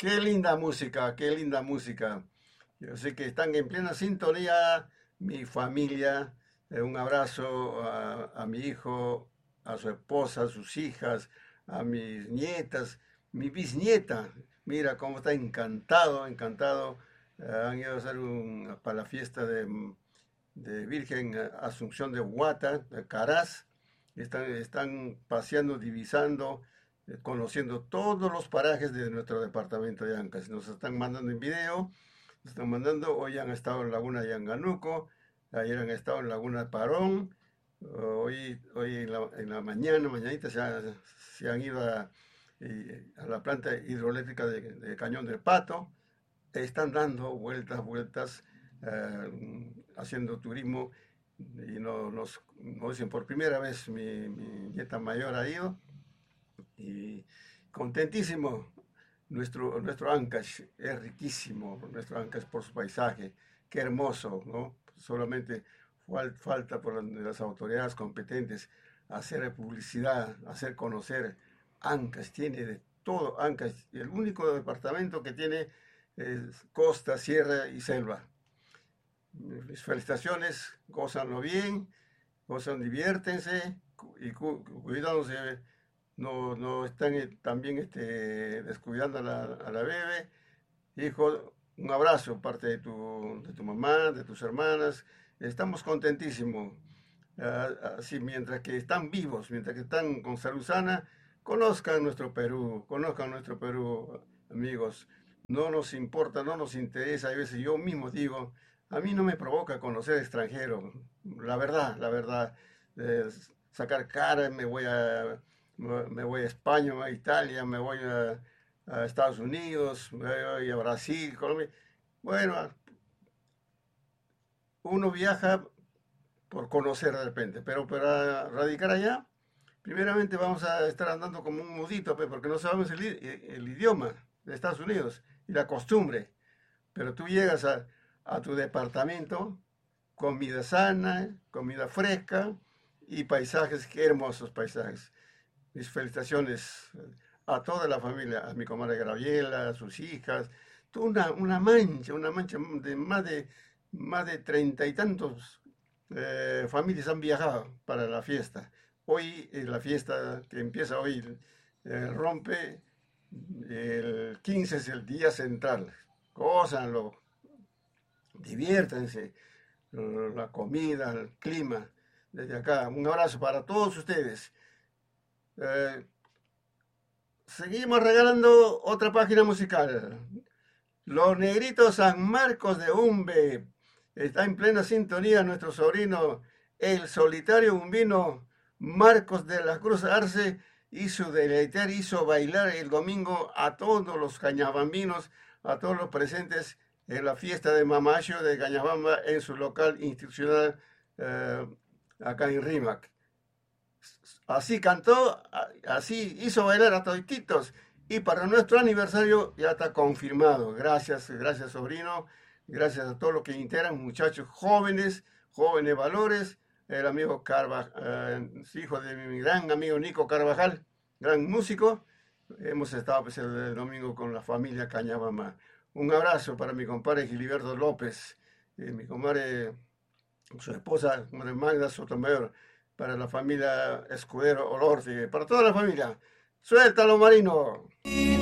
Qué linda música, qué linda música. Yo sé que están en plena sintonía mi familia. Un abrazo a mi hijo, a su esposa, a sus hijas, a mis nietas, mi bisnieta. Mira cómo está encantado, encantado. Han ido a hacer para la fiesta de Virgen Asunción de Huata, de Caraz. Están paseando, divisando, conociendo todos los parajes de nuestro departamento de Ancash. Nos están mandando en video, nos están mandando, hoy han estado en Laguna Yanganuco, ayer han estado en Laguna Parón, hoy en la mañana, mañanita se han ido a la planta hidroeléctrica de Cañón del Pato, están dando vueltas, vueltas, haciendo turismo y nos dicen por primera vez mi nieta mayor ha ido y contentísimo. Nuestro Ancash es riquísimo, nuestro Ancash por su paisaje, qué hermoso, ¿no? Solamente falta por las autoridades competentes hacer publicidad, hacer conocer. Ancash tiene de todo, Ancash, el único departamento que tiene costa, sierra y selva. Mis felicitaciones, gózanlo bien, gozan, diviértense y cuidándose, no están también descuidando a la bebé. Hijo, un abrazo parte de tu mamá, de tus hermanas. Estamos contentísimos. Así, mientras que están vivos, mientras que están con salud sana, conozcan nuestro Perú, amigos. No nos importa, no nos interesa. A veces yo mismo digo, a mí no me provoca conocer extranjero. La verdad, eh, sacar cara, me voy a España, me voy a Italia, me voy a Estados Unidos, me voy a Brasil, Colombia. Bueno, uno viaja por conocer de repente, pero para radicar allá, primeramente vamos a estar andando como un mudito, porque no sabemos el idioma de Estados Unidos y la costumbre. Pero tú llegas a tu departamento, comida sana, comida fresca y paisajes, qué hermosos paisajes. Mis felicitaciones a toda la familia, a mi comadre Graviela, a sus hijas, toda una mancha de treinta y tantos familias han viajado para la fiesta. Hoy, la fiesta que empieza hoy, rompe, el 15 es el día central. Gózanlo, diviértanse, la comida, el clima. Desde acá, un abrazo para todos ustedes. Eh, Seguimos regalando otra página musical. Los Negritos San Marcos de Umbe. Está en plena sintonía nuestro sobrino, el solitario umbino Marcos de la Cruz Arce. Hizo bailar el domingo a todos los cañabambinos, a todos los presentes en la fiesta de Mamayo de Cañabamba en su local institucional, eh, acá en Rímac. Así cantó, así hizo bailar a todititos. Y para nuestro aniversario ya está confirmado. Gracias, gracias sobrino. Gracias a todos los que integran, muchachos jóvenes, jóvenes valores. El amigo Carvajal, hijo de mi gran amigo Nico Carvajal, gran músico. Hemos estado pues, el domingo con la familia Cañabama. Un abrazo para mi compadre Giliberto López, mi comadre, su esposa, comadre Magda Sotomayor, para la familia Escudero Olorte, para toda la familia. Suéltalo, Marino.